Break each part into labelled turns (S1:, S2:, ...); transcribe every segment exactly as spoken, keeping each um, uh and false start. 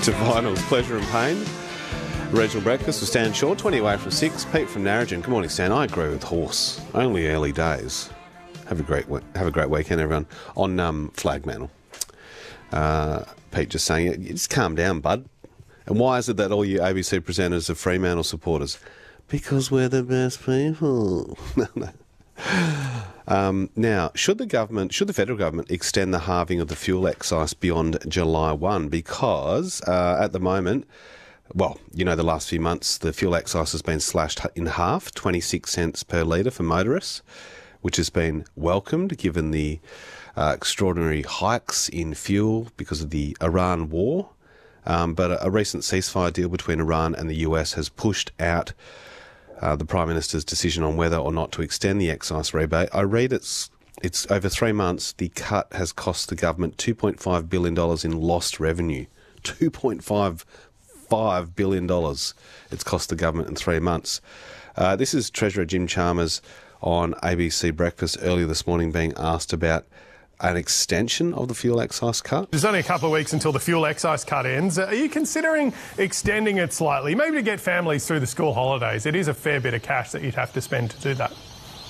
S1: to finals, pleasure and pain. Regional breakfast with Stan Shaw, twenty away from six. Pete from Narrogin. Good morning, Stan. I agree with Horse. Only early days. Have a great have a great weekend, everyone. On um, Flagmantle. Uh, Pete just saying it. Just calm down, bud. And why is it that all you A B C presenters are Fremantle supporters? Because we're the best people. no, no. Um, now, should the government, should the federal government extend the halving of the fuel excise beyond July first? Because uh, at the moment, well, you know, the last few months, the fuel excise has been slashed in half, twenty-six cents per litre for motorists, which has been welcomed given the uh, extraordinary hikes in fuel because of the Iran war. Um, but a, a recent ceasefire deal between Iran and the U S has pushed out uh, the Prime Minister's decision on whether or not to extend the excise rebate. I read it's it's over three months, the cut has cost the government two point five billion dollars in lost revenue. two point five five billion dollars it's cost the government in three months. Uh, this is Treasurer Jim Chalmers on A B C Breakfast earlier this morning being asked about an extension of the fuel excise cut.
S2: There's only a couple of weeks until the fuel excise cut ends. Are you considering extending it slightly, maybe to get families through the school holidays? It is a fair bit of cash that you'd have to spend to do that.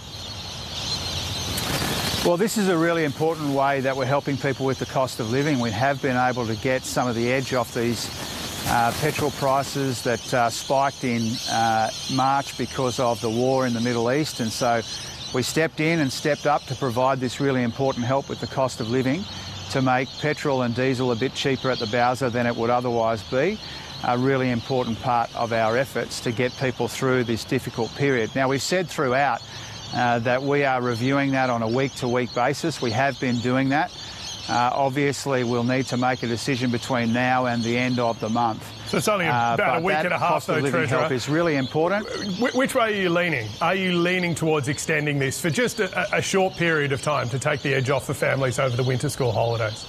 S3: Well, this is a really important way that we're helping people with the cost of living. We have been able to get some of the edge off these uh, petrol prices that uh, spiked in uh, March because of the war in the Middle East, and so we stepped in and stepped up to provide this really important help with the cost of living to make petrol and diesel a bit cheaper at the Bowser than it would otherwise be. A really important part of our efforts to get people through this difficult period. Now, we've said throughout uh, that we are reviewing that on a week-to-week basis. We have been doing that. Uh, obviously, we'll need to make a decision between now and the end of the month.
S2: So it's only about
S3: uh,
S2: a week and a half, though, Treasurer.
S3: Help is really important.
S2: Wh- which way are you leaning? Are you leaning towards extending this for just a, a short period of time to take the edge off for families over the winter school holidays?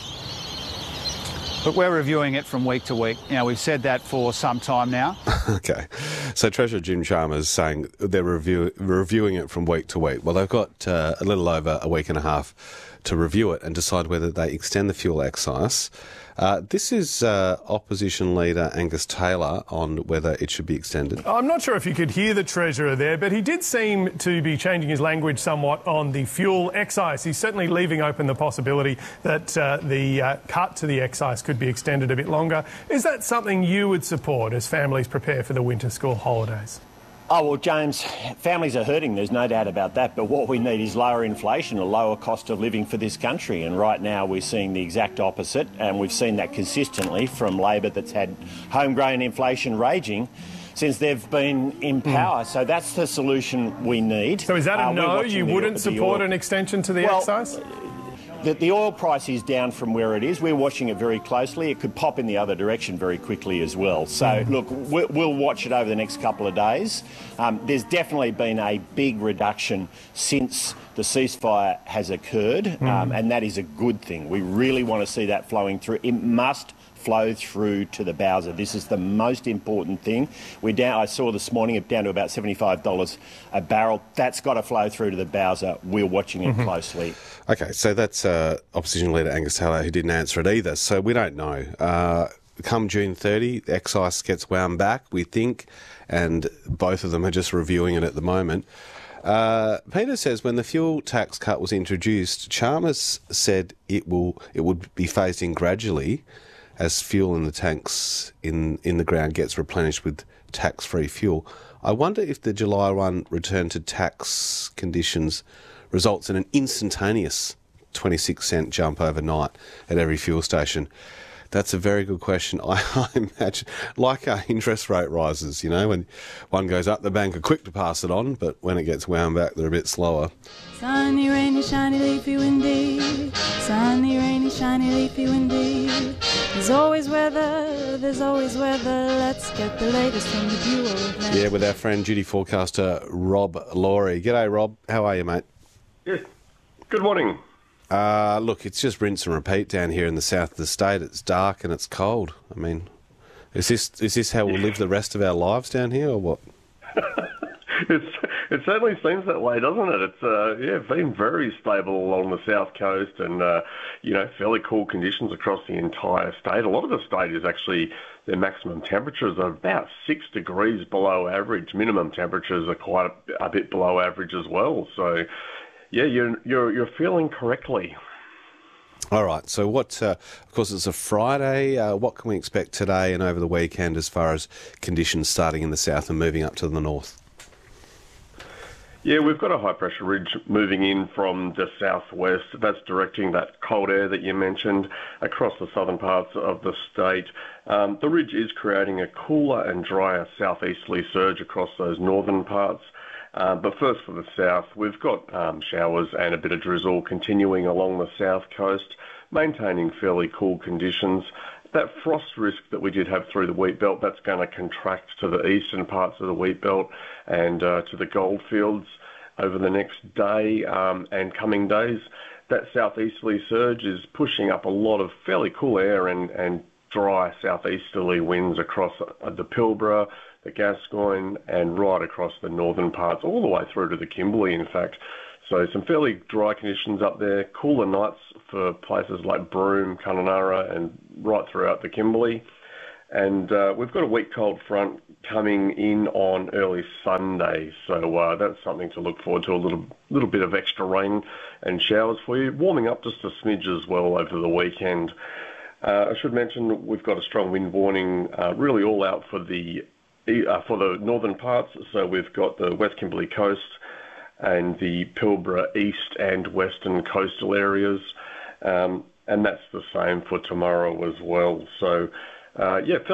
S3: But we're reviewing it from week to week. You know, we've said that for some time now.
S1: Okay. So Treasurer Jim Chalmers saying they're review, reviewing it from week to week. Well, they've got uh, a little over a week and a half to review it and decide whether they extend the fuel excise. Uh, this is uh, Opposition Leader Angus Taylor on whether it should be extended.
S2: I'm not sure if you could hear the Treasurer there, but he did seem to be changing his language somewhat on the fuel excise. He's certainly leaving open the possibility that uh, the uh, cut to the excise could be extended a bit longer. Is that something you would support as families prepare for the winter school holidays?
S4: Oh, well, James, families are hurting, there's no doubt about that, but what we need is lower inflation, a lower cost of living for this country, and right now we're seeing the exact opposite, and we've seen that consistently from Labor that's had homegrown inflation raging since they've been in power. Mm. So that's the solution we need.
S2: So is that a uh, no? You wouldn't the, support the an extension to the
S4: well,
S2: excise?
S4: The, the oil price is down from where it is. We're watching it very closely. It could pop in the other direction very quickly as well. So, mm. look, we'll, we'll watch it over the next couple of days. Um, there's definitely been a big reduction since the ceasefire has occurred, mm. um, and that is a good thing. We really want to see that flowing through. It must flow through to the Bowser. This is the most important thing. We're down, I saw this morning, it's down to about seventy-five dollars a barrel. That's got to flow through to the Bowser. We're watching it mm-hmm. closely.
S1: Okay, so that's uh, Opposition Leader Angus Taylor, who didn't answer it either. So we don't know. Uh, come June thirtieth, excise gets wound back, we think, and both of them are just reviewing it at the moment. Uh, Peter says when the fuel tax cut was introduced, Chalmers said it will it would be phased in gradually as fuel in the tanks in, in the ground gets replenished with tax-free fuel. I wonder if the July first return to tax conditions results in an instantaneous twenty-six cent jump overnight at every fuel station. That's a very good question. I, I imagine, like our interest rate rises, you know, when one goes up, the bank are quick to pass it on, but when it gets wound back, they're a bit slower.
S5: Sunny, rainy, shiny, leafy, windy. Sunny, rainy, shiny, leafy, windy. There's always weather, there's always weather. Let's get the latest from the Bureau of Weather.
S1: Yeah, with our friend duty forecaster Rob Laurie. G'day, Rob. How are you, mate?
S6: Yes. Good morning.
S1: Uh, look, it's just rinse and repeat down here in the south of the state. It's dark and it's cold. I mean, is this is this how we'll live the rest of our lives down here, or what?
S6: it's It certainly seems that way, doesn't it? It's uh, yeah, been very stable along the south coast, and uh, you know, fairly cool conditions across the entire state. A lot of the state is actually their maximum temperatures are about six degrees below average. Minimum temperatures are quite a, a bit below average as well. So, yeah, you're you're you're feeling correctly.
S1: All right. So, what? Uh, of course, it's a Friday. Uh, what can we expect today and over the weekend as far as conditions starting in the south and moving up to the north?
S6: Yeah, we've got a high-pressure ridge moving in from the southwest. That's directing that cold air that you mentioned across the southern parts of the state. Um, the ridge is creating a cooler and drier southeasterly surge across those northern parts. Uh, but first for the south, we've got um, showers and a bit of drizzle continuing along the south coast, maintaining fairly cool conditions. That frost risk that we did have through the wheat belt, that's going to contract to the eastern parts of the wheat belt and uh, to the goldfields over the next day um, and coming days. That southeasterly surge is pushing up a lot of fairly cool air and, and dry southeasterly winds across the Pilbara, the Gascoyne, and right across the northern parts, all the way through to the Kimberley, in fact. So some fairly dry conditions up there, cooler nights for places like Broome, Kununurra, and right throughout the Kimberley. And uh, we've got a weak cold front coming in on early Sunday, so uh, that's something to look forward to, a little little bit of extra rain and showers for you, warming up just a smidge as well over the weekend. Uh, I should mention we've got a strong wind warning uh, really all out for the uh, for the northern parts, so we've got the West Kimberley coast and the Pilbara east and western coastal areas, um, and that's the same for tomorrow as well. So, uh, yeah,